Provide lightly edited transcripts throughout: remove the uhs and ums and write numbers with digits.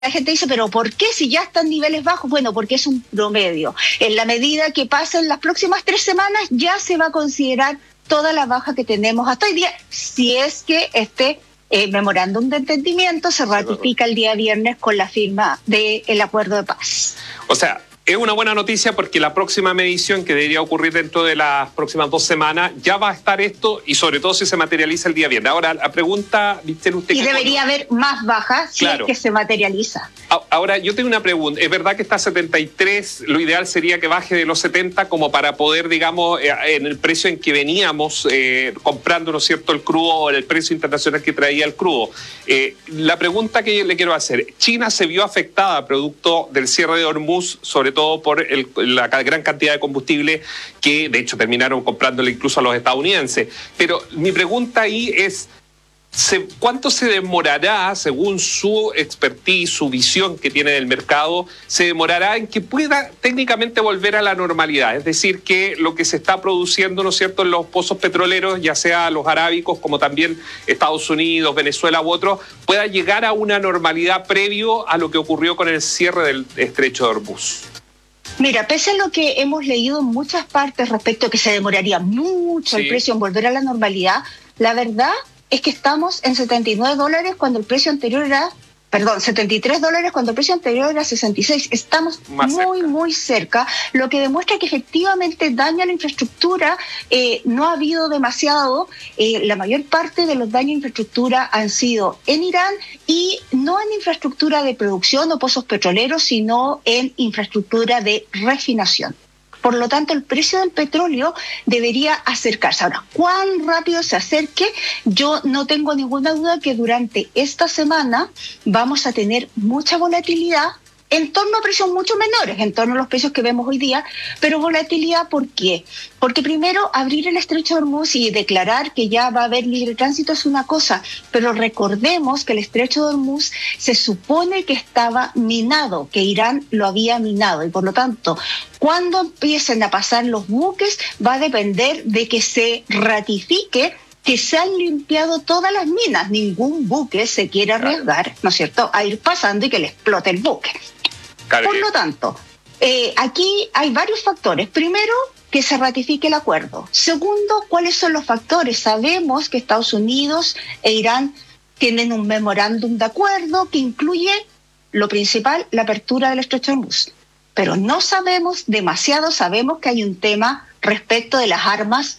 la gente dice, pero ¿por qué si ya están niveles bajos? Bueno, porque es un promedio. En la medida que pasen las próximas 3 semanas, ya se va a considerar toda la baja que tenemos hasta hoy día, si es que este memorándum de entendimiento se ratifica el día viernes con la firma del acuerdo de paz. O sea, es una buena noticia porque la próxima medición, que debería ocurrir dentro de las próximas 2 semanas, ya va a estar esto, y sobre todo si se materializa el día viernes. Ahora, la pregunta, Michelle, usted... Y debería haber más bajas si es que se materializa. Ahora, yo tengo una pregunta. Es verdad que está a 73, lo ideal sería que baje de los 70 como para poder, digamos, en el precio en que veníamos comprando, ¿no es cierto?, el crudo, o el precio internacional que traía el crudo. La pregunta que le quiero hacer, China se vio afectada producto del cierre de Hormuz, sobre todo por la gran cantidad de combustible que de hecho terminaron comprándole incluso a los estadounidenses. Pero mi pregunta ahí es, ¿cuánto se demorará, según su expertise, su visión que tiene del mercado, se demorará en que pueda técnicamente volver a la normalidad? Es decir, que lo que se está produciendo, ¿no es cierto?, en los pozos petroleros, ya sea los arábicos como también Estados Unidos, Venezuela u otros, pueda llegar a una normalidad previo a lo que ocurrió con el cierre del estrecho de Hormuz. Mira, pese a lo que hemos leído en muchas partes respecto a que se demoraría mucho el precio en volver a la normalidad, la verdad es que estamos en $79 cuando el precio anterior era, $73 cuando el precio anterior era 66. Estamos muy cerca, lo que demuestra que efectivamente daño a la infraestructura no ha habido demasiado. La mayor parte de los daños a infraestructura han sido en Irán, y no en infraestructura de producción o pozos petroleros, sino en infraestructura de refinación. Por lo tanto, el precio del petróleo debería acercarse. Ahora, ¿cuán rápido se acerque? Yo no tengo ninguna duda que durante esta semana vamos a tener mucha volatilidad en torno a precios mucho menores, en torno a los precios que vemos hoy día, pero volatilidad, ¿por qué? Porque primero, abrir el estrecho de Hormuz y declarar que ya va a haber libre tránsito es una cosa, pero recordemos que el estrecho de Hormuz se supone que estaba minado, que Irán lo había minado, y por lo tanto, cuando empiecen a pasar los buques, va a depender de que se ratifique que se han limpiado todas las minas. Ningún buque se quiere arriesgar, ¿no es cierto?, a ir pasando y que le explote el buque. Por lo tanto, aquí hay varios factores. Primero, que se ratifique el acuerdo. Segundo, ¿cuáles son los factores? Sabemos que Estados Unidos e Irán tienen un memorándum de acuerdo que incluye, lo principal, la apertura del estrecho de Hormuz. Pero no sabemos demasiado, sabemos que hay un tema respecto de las armas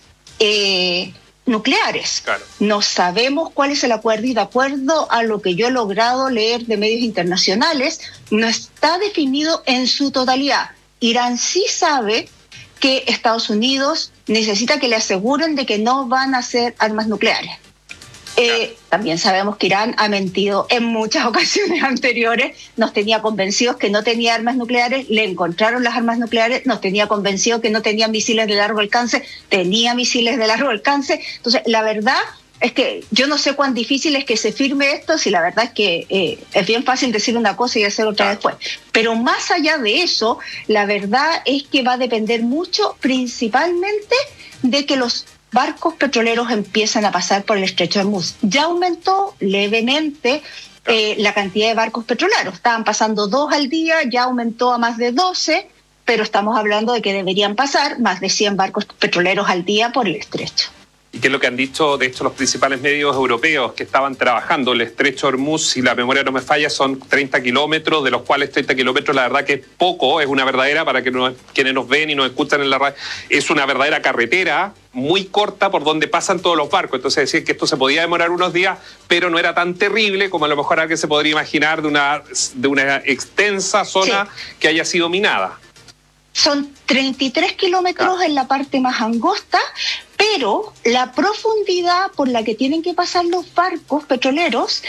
nucleares. No sabemos cuál es el acuerdo, y de acuerdo a lo que yo he logrado leer de medios internacionales, no está definido en su totalidad. Irán sí sabe que Estados Unidos necesita que le aseguren de que no van a hacer armas nucleares. También sabemos que Irán ha mentido en muchas ocasiones anteriores, nos tenía convencidos que no tenía armas nucleares, le encontraron las armas nucleares, nos tenía convencidos que no tenía misiles de largo alcance, tenía misiles de largo alcance. Entonces, la verdad es que yo no sé cuán difícil es que se firme esto, si la verdad es que es bien fácil decir una cosa y hacer otra después. Pero más allá de eso, la verdad es que va a depender mucho, principalmente, de que los barcos petroleros empiezan a pasar por el estrecho de Hormuz. Ya aumentó levemente la cantidad de barcos petroleros. Estaban pasando 2 al día, ya aumentó a más de 12, pero estamos hablando de que deberían pasar más de 100 barcos petroleros al día por el estrecho. ¿Y qué es lo que han dicho, de hecho, los principales medios europeos que estaban trabajando? El estrecho de Hormuz, si la memoria no me falla, son 30 kilómetros, de los cuales 30 kilómetros, la verdad que es poco, es una verdadera, para que quienes nos ven y nos escuchan en la radio, es una verdadera carretera muy corta por donde pasan todos los barcos. Entonces, decir que esto se podía demorar unos días, pero no era tan terrible como a lo mejor alguien se podría imaginar de una extensa zona que haya sido minada. Son 33 kilómetros en la parte más angosta, pero la profundidad por la que tienen que pasar los barcos petroleros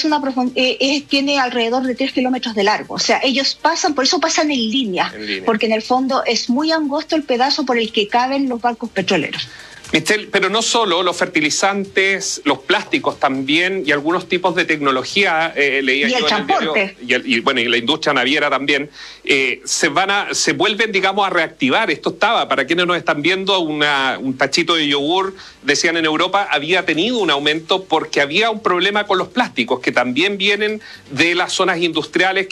tiene alrededor de 3 kilómetros de largo. O sea, ellos pasan, por eso pasan en línea, porque en el fondo es muy angosto el pedazo por el que caben los barcos petroleros. Michelle, pero no solo los fertilizantes, los plásticos también y algunos tipos de tecnología, leía y yo el transporte. y la industria naviera también, se vuelven, digamos, a reactivar. Esto estaba, para quienes nos están viendo, un tachito de yogur, decían en Europa, había tenido un aumento porque había un problema con los plásticos que también vienen de las zonas industriales